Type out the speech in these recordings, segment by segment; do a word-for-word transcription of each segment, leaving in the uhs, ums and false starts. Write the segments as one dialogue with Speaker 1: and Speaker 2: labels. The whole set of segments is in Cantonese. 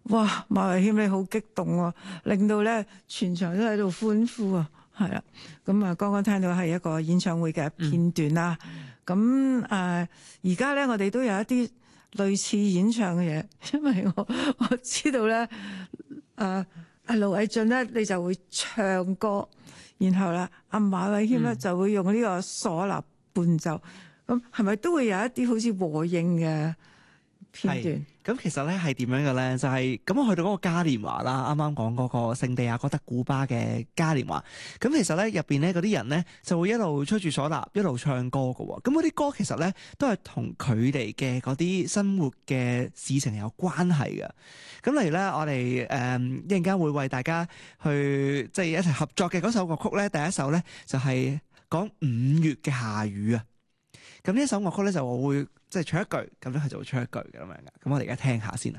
Speaker 1: 哇！馬維謙你好激動喎，令到咧全場都喺度歡呼啊！係啦，咁啊，剛剛聽到係一個演唱會嘅片段啦。咁誒、嗯，而家咧我哋都有一啲類似演唱嘅嘢，因為我我知道咧，誒阿盧偉俊咧你就會唱歌，然後咧阿馬維謙咧就會用呢個嗩吶伴奏，咁係咪都會有一啲好似和應嘅片段？
Speaker 2: 咁其實咧係點樣嘅咧？就係、是、咁我去到嗰個嘉年華啦，啱啱講嗰個聖地亞哥德古巴嘅嘉年華。咁其實咧入邊咧嗰啲人咧就會一路吹住嗩吶，一路唱歌嘅喎。咁嗰啲歌其實咧都係同佢哋嘅嗰啲生活嘅事情有關係嘅。咁例如咧，我哋誒一陣間會為大家去即係、就是、一齊合作嘅嗰首樂曲咧，第一首咧就係、是、講五月嘅下雨啊。咁呢一首樂曲咧就我會即係唱一句，咁咧佢就會唱一句咁樣嘅。咁我哋而家聽下先啦。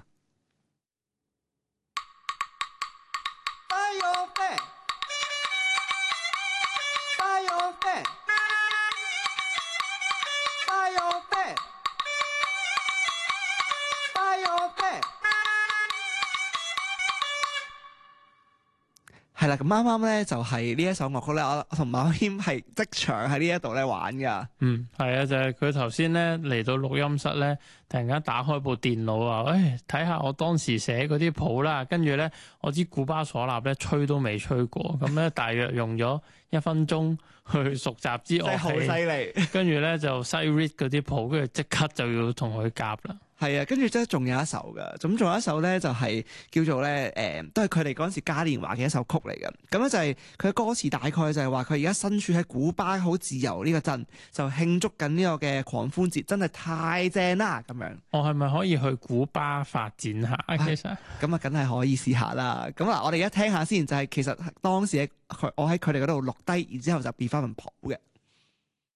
Speaker 2: 係啦，咁啱啱咧就係呢一首樂曲咧，我同馬謙係即場喺呢一度咧玩噶。
Speaker 3: 嗯，係啊，就係佢頭先咧嚟到錄音室咧，突然間打開部電腦啊，誒睇下我當時寫嗰啲譜啦，跟住咧我支古巴嗩吶咧吹都未吹過，咁咧大約用咗一分鐘去熟習支樂器，
Speaker 2: 好犀利。
Speaker 3: 跟住咧就西 read 嗰啲譜，跟住即刻就要同佢夾啦。
Speaker 2: 係啊，跟住即係仲有一首㗎，咁仲有一首咧就係叫做咧誒、呃，都係佢哋嗰陣時嘉年華嘅一首曲嚟嘅。咁咧就係佢嘅歌詞大概就係話佢而家身處喺古巴好自由呢個鎮，就慶祝緊呢個嘅狂歡節，真係太正啦咁樣。
Speaker 3: 我係咪可以去古巴發展下？其實
Speaker 2: 咁啊，梗係可以試下啦。咁嗱，我哋而家聽下先，就係、是、其實當時佢我喺佢哋嗰度錄低，然之後就變翻份譜嘅。